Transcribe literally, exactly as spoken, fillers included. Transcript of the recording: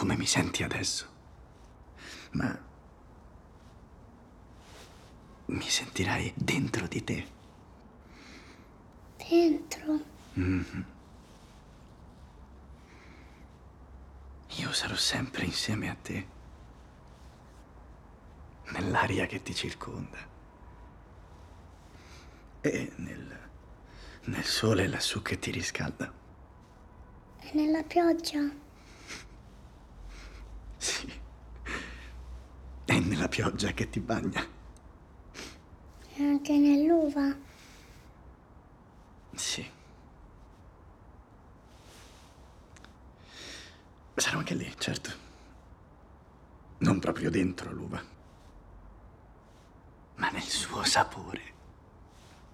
come mi senti adesso, ma mi sentirai dentro di te. Dentro? Mm-hmm. Io sarò sempre insieme a te, nell'aria che ti circonda e nel, nel sole lassù che ti riscalda. E nella pioggia? Sì, e nella pioggia che ti bagna. E anche nell'uva? Sì. Sarò anche lì, certo. Non proprio dentro l'uva, ma nel suo sapore.